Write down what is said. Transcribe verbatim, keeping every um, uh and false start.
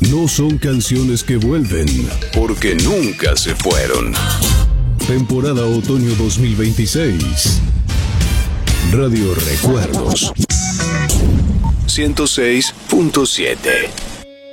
No son canciones que vuelven, porque nunca se fueron. Temporada Otoño dos mil veintiséis. Radio Recuerdos. ciento seis punto siete.